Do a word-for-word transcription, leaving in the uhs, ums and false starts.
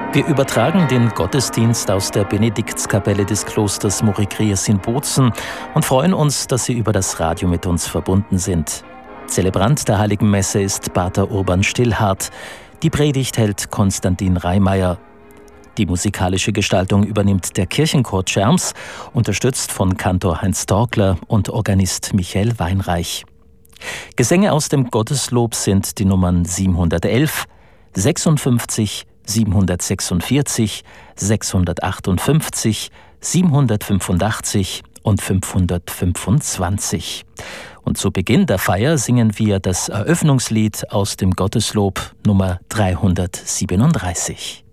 Wir übertragen den Gottesdienst aus der Benediktskapelle des Klosters Moricrius in Bozen und freuen uns, dass Sie über das Radio mit uns verbunden sind. Zelebrant der Heiligen Messe ist Pater Urban Stillhardt. Die Predigt hält Konstantin Reimeyer. Die musikalische Gestaltung übernimmt der Kirchenchor Czerms, unterstützt von Kantor Heinz Torkler und Organist Michael Weinreich. Gesänge aus dem Gotteslob sind die Nummern siebenhundertelf, sechsundfünfzig, siebenhundertsechsundvierzig, sechshundertachtundfünfzig, siebenhundertfünfundachtzig und fünfhundertfünfundzwanzig. Und zu Beginn der Feier singen wir das Eröffnungslied aus dem Gotteslob Nummer dreihundertsiebenunddreißig.